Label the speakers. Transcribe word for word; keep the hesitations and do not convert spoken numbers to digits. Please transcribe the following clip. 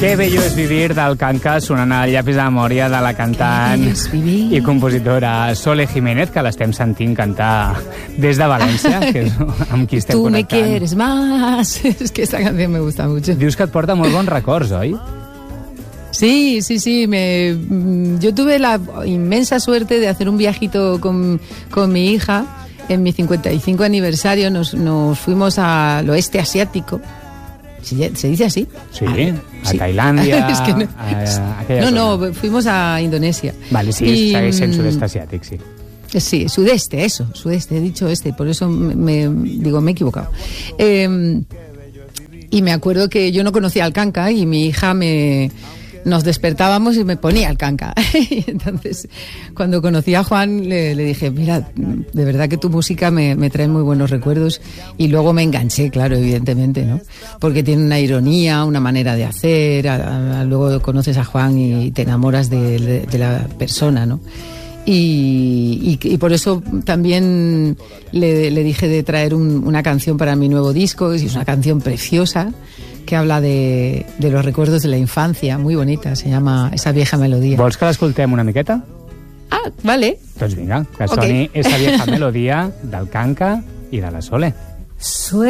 Speaker 1: Qué bello es vivir del Kanka, sonant al llapis de memòria de la cantant i compositora Sole Jiménez, que l'estem sentint cantar des de València, que és amb qui estem
Speaker 2: Tú
Speaker 1: connectant.
Speaker 2: me quieres más. Es que esta canción me gusta mucho.
Speaker 1: Dius que et porta molt bons records, oi?
Speaker 2: Sí, sí, sí. Me, yo tuve la inmensa suerte de hacer un viajito con, con mi hija. En mi cincuenta y cinco aniversario nos, nos fuimos al oeste asiático. ¿Se dice así?
Speaker 1: Sí,
Speaker 2: ah,
Speaker 1: a
Speaker 2: sí.
Speaker 1: Tailandia,
Speaker 2: es que no,
Speaker 1: a, a
Speaker 2: no, no,
Speaker 1: zona.
Speaker 2: fuimos a Indonesia.
Speaker 1: Vale, sí,
Speaker 2: y,
Speaker 1: segueix sent sud-est asiàtic, sí.
Speaker 2: Sí, sudeste, eso, sudeste, he dicho este, por eso me, me digo, me he equivocado. Eh, y me acuerdo que yo no conocía al Kanka y mi hija me... Nos despertábamos y me ponía el Kanka. Y entonces, cuando conocí a Juan, le, le dije, mira, de verdad que tu música me, me trae muy buenos recuerdos. Y luego me enganché, claro, evidentemente, ¿no? Porque tiene una ironía, una manera de hacer. A, a, luego conoces a Juan y te enamoras de, de, de la persona, ¿no? Y, y, y por eso también le, le dije de traer un, una canción para mi nuevo disco. Es una canción preciosa que habla de, de los recuerdos de la infancia, muy bonita, se llama Esa vieja melodía.
Speaker 1: Vols que l'escoltem una miqueta?
Speaker 2: Ah, vale.
Speaker 1: Doncs vinga, que
Speaker 2: Okay.
Speaker 1: soni Esa vieja melodia del Kanka i de la Sole.
Speaker 2: Sueño